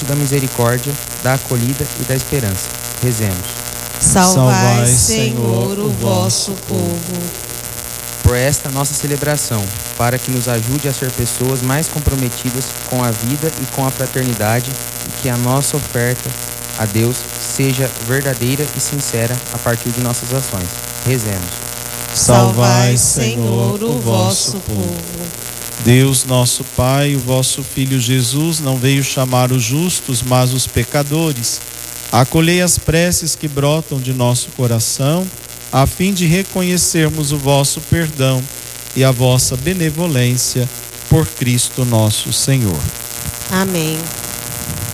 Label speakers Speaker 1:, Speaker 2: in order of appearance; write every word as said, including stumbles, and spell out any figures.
Speaker 1: da misericórdia, da acolhida e da esperança. Rezemos.
Speaker 2: Salvai, Senhor, o vosso povo.
Speaker 1: Por esta nossa celebração, para que nos ajude a ser pessoas mais comprometidas com a vida e com a fraternidade, e que a nossa oferta a Deus seja verdadeira e sincera a partir de nossas ações. Rezemos.
Speaker 2: Salvai, Senhor, o vosso povo.
Speaker 3: Deus nosso Pai, o vosso Filho Jesus não veio chamar os justos, mas os pecadores. Acolhei as preces que brotam de nosso coração, a fim de reconhecermos o vosso perdão e a vossa benevolência por Cristo nosso Senhor.
Speaker 2: Amém.